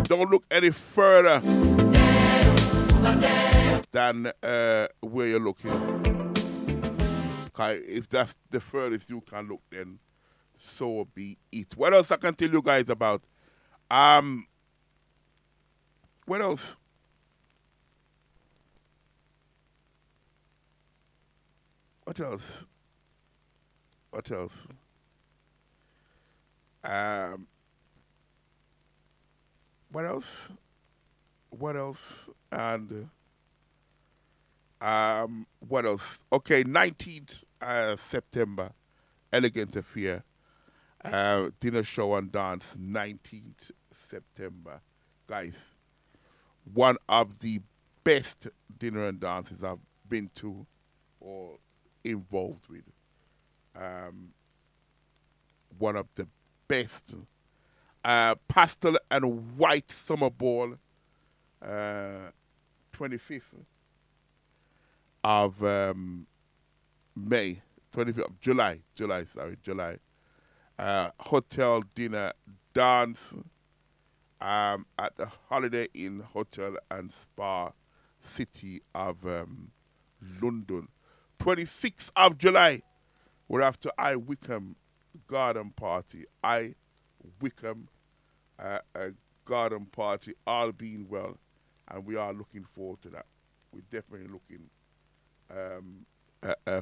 Don't look any further than where you're looking. Okay, if that's the furthest you can look, then so be it. What else I can tell you guys about? What else? What else? What else? Um, what else? What else? And what else? Okay, 19th September, Elegant Affair, dinner show and dance, 19th September. Guys, one of the best dinner and dances I've been to or involved with. Um, one of the best. Pastel and White Summer Ball, 25th of May, 25th of July. Hotel dinner dance at the Holiday Inn Hotel and Spa City of London. 26th of July, we're after I Wickham Garden Party. I Wickham garden party, all being well, and we are looking forward to that. We're definitely looking